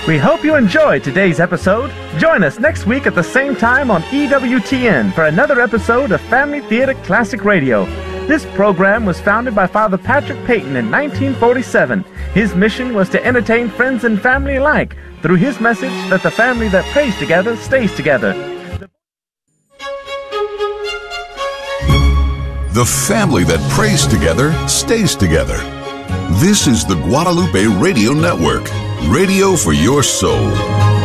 We hope you enjoyed today's episode. Join us next week at the same time on EWTN for another episode of Family Theater Classic Radio. This program was founded by Father Patrick Peyton in 1947. His mission was to entertain friends and family alike through his message that the family that prays together stays together. The family that prays together stays together. This is the Guadalupe Radio Network, radio for your soul.